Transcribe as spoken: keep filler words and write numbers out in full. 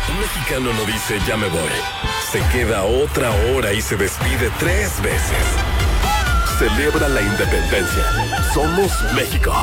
Un mexicano no dice ya me voy. Se queda otra hora y se despide tres veces. Celebra la independencia. Somos México.